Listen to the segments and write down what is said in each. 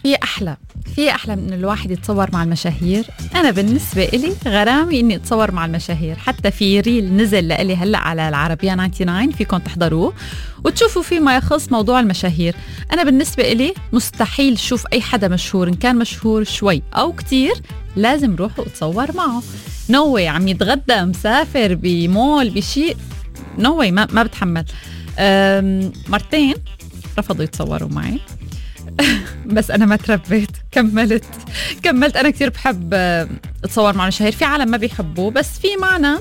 في أحلى من الواحد يتصور مع المشاهير. أنا بالنسبة إلي غرامي إني أتصور مع المشاهير. حتى في ريل نزل لإلي هلأ على العربية 99 فيكم تحضروه وتشوفوا فيه ما يخص موضوع المشاهير. أنا بالنسبة إلي مستحيل شوف أي حدا مشهور، إن كان مشهور شوي أو كتير لازم روح وتصور معه. نوي عم يتغدى مسافر بمول بشيء، نوي ما بتحمل. مرتين رفضوا يتصوروا معي بس أنا ما تربيت، كملت. أنا كتير بحب أتصور مع المشاهير. في عالم ما بيحبوه بس في معنا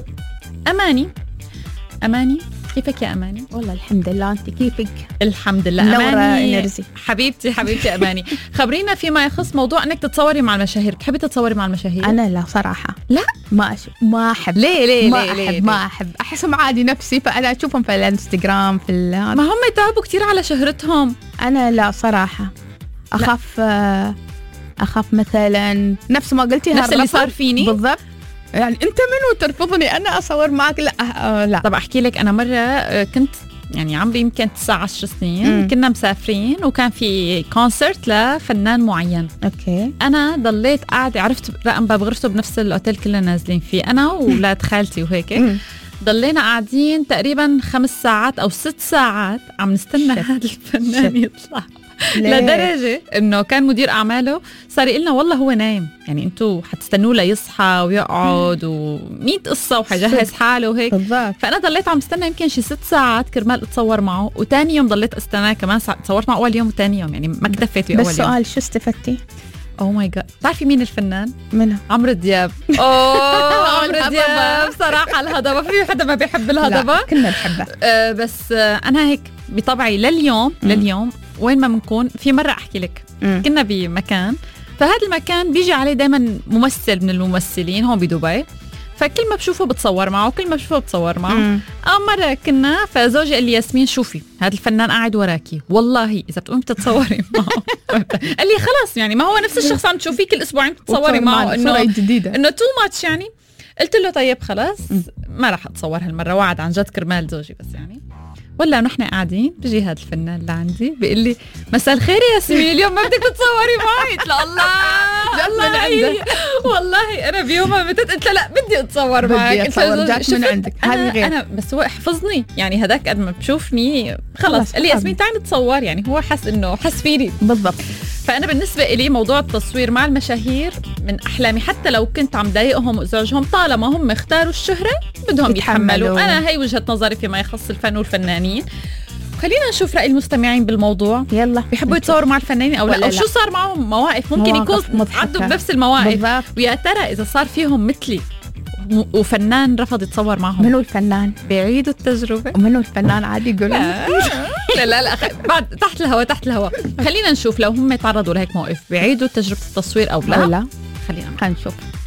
أماني. كيفك يا أماني؟ والله الحمد لله، أنت كيفك؟ الحمد لله أماني حبيبتي أماني. خبرينا فيما يخص موضوع أنك تتصوري مع المشاهير. بتحبي تتصوري مع المشاهير؟ أنا لا صراحة لا ما أحب. ليه؟ ما أحب أحسهم عادي نفسي، فأنا أشوفهم في الانستغرام في ما هم يتعبوا كتير على شهرتهم. أنا لا صراحة أخاف مثلا نفس ما قلتي، نفس اللي صار فيني بالضبط. يعني أنت منو ترفضني أنا أصور معك؟ لا. طب أحكي لك، أنا مرة كنت يعني عمري يمكن 19 سنين كنا مسافرين وكان في كونسرت لفنان معين. أوكي. أنا ضليت قاعدة، عرفت رقم باب غرفته بنفس الأوتيل كلنا نازلين فيه أنا وولاد خالتي وهيك. ضلينا قاعدين تقريبا 5 ساعات أو 6 ساعات عم نستنى هذا الفنان يطلع. لدرجة إنه كان مدير أعماله صار يقلنا والله هو نايم، يعني أنتوا حتستنوه ليصحى ويقعد و100 قصة وحجهز حاله وهيك. فأنا ضليت عم استنى يمكن شي 6 ساعات كرمال أتصور معه، وتاني يوم ضليت استنى كمان تصورت معه أول يوم وتاني يوم، يعني ما اكتفيت بأول يوم. بس سؤال، شو استفدتي؟ أوه ماي جاد، تعرفي مين الفنان؟ منها؟ عمرو دياب. عمرو دياب صراحة الهضبة، في حدا ما بيحب الهضبة؟ لا كلنا بنحبها. بس أنا هيك بطبعي لليوم وين ما بنكون. في مرة أحكي لك كنا بمكان، فهذا المكان بيجي عليه دايما ممثل من الممثلين هون بدبي، فكل ما بشوفه بتصور معه مرة كنا، فزوجي قال لي ياسمين شوفي هذا الفنان قاعد وراكي، والله إذا بتقومي تتصوري معه قال لي خلاص يعني ما هو نفس الشخص عم تشوفيه كل أسبوعين تتصوري معه، إنه تو ماتش يعني. قلت له طيب خلاص ما راح أتصور هالمرة، وعد عن جد كرمال زوجي بس يعني. ولا نحن قاعدين بيجي هذا الفنان لعندي بيقول لي مساء الخير يا ياسمين، اليوم ما بدك تتصوري معي؟ قلت له الله والله انا بيومها قلت له لا بدي اتصور معك. جات من عندك هذه غير. انا بس هو حفظني يعني، هذاك قد ما بشوفني خلص قال لي ياسمين تعالي نتصور، يعني هو حس فيني بالضبط. فأنا بالنسبة إلي موضوع التصوير مع المشاهير من أحلامي، حتى لو كنت عم ضايقهم وأزعجهم طالما هم اختاروا الشهرة بدهم يتحملوا. أنا هي وجهة نظري فيما يخص الفن والفنانين. خلينا نشوف رأي المستمعين بالموضوع. يلا بيحبوا يتصوروا مع الفنانين أو لا؟ أو شو صار معهم مواقف ممكن يكون عدوا بنفس المواقف، ويا ترى إذا صار فيهم مثلي وفنان رفض يتصور معهم، منو الفنان؟ بيعيدوا التجربة. ومنو الفنان عادي يقولوا لا بعد تحت الهواء خلينا نشوف لو هم تعرضوا لهيك موقف بيعيدوا تجربة التصوير أو لا. خلينا نشوف.